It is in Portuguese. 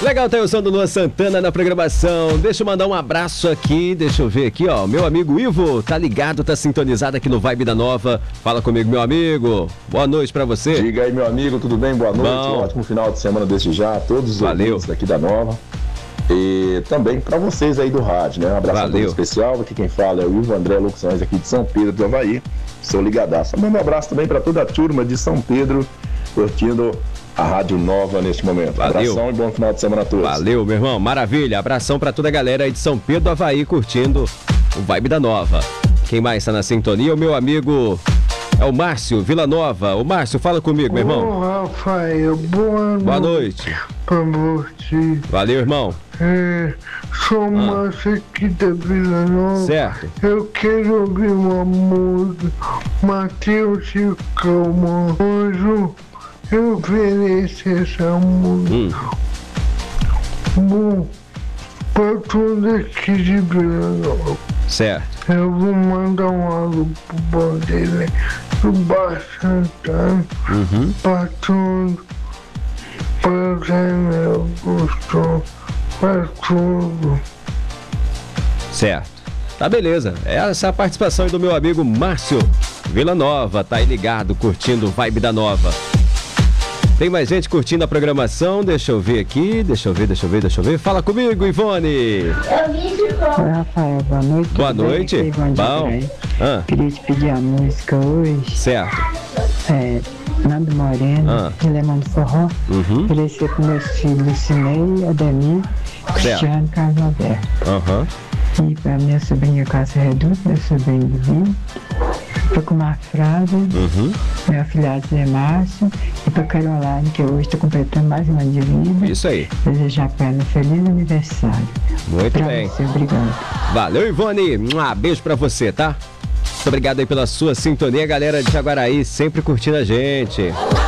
Legal, tá o som do Luan Santana na programação. Deixa eu mandar um abraço aqui, deixa eu ver aqui, ó. Meu amigo Ivo, tá ligado, tá sintonizado aqui no Vibe da Nova. Fala comigo, meu amigo. Boa noite pra você. Diga aí, meu amigo, tudo bem? Boa noite. Bom. Ótimo final de semana desse já. Todos os ouvintes daqui da Nova. E também pra vocês aí do rádio, né? Um abraço todo especial. Aqui quem fala é o Ivo André Locuções aqui de São Pedro do Avaí. Seu ligadaço. Manda um abraço também pra toda a turma de São Pedro, curtindo a Rádio Nova neste momento. Valeu. Abração e bom final de semana a todos. Valeu, meu irmão. Maravilha. Abração pra toda a galera aí de São Pedro do Avaí curtindo o Vibe da Nova. Quem mais tá na sintonia? O meu amigo é o Márcio Vila Nova. O Márcio, fala comigo, meu irmão. Rafael, boa noite. Pra você. Valeu, irmão. Sou Márcio aqui da Vila Nova. Certo. Eu quero ouvir uma música. Matheus e Calma. Hoje eu ofereço essa música. Bom, pra todos aqui de Vila Nova. Certo. Eu vou mandar um alô pro Bandeira, pro Baixo Santana, pra tudo, pra Zé Augusto, pra tudo. Certo. Tá, beleza. Essa é a participação aí do meu amigo Márcio Vila Nova. Tá aí ligado, curtindo o Vibe da Nova. Tem mais gente curtindo a programação. Deixa eu ver aqui. Deixa eu ver. Fala comigo, Ivone. Oi, Rafael. Boa noite. Boa noite. Bom. Queria te pedir a música hoje. Certo. Nando Moreno, Lemão do Forró. Queria ser com meus filhos Lucinei, Ademir, Cristiano, Carlos Alberto. E pra minha sobrinha Cássia Reduto, meu sobrinho Divino. Pra Comar Frada, meu afilhado Zé Márcio, e pra Caroline, que hoje está completando mais um ano de vida. Isso aí. Desejar pra ela um feliz aniversário. Muito pra bem. Você, obrigado. Valeu, Ivone. Beijo pra você, tá? Muito obrigado aí pela sua sintonia, galera de Jaguaraí, sempre curtindo a gente.